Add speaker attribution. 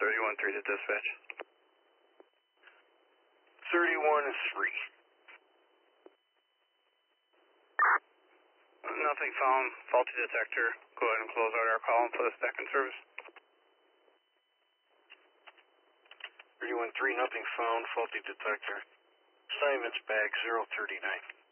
Speaker 1: 31-3 to dispatch.
Speaker 2: 31-3.
Speaker 1: Nothing found, faulty detector. Go ahead and close out our call and put us back in service.
Speaker 2: 31-3, nothing found, faulty detector. Assignments back 039.